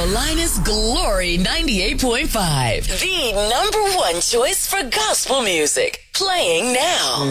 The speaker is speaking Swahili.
Carolina's Glory 98.5, the #1 choice for gospel music. Playing now.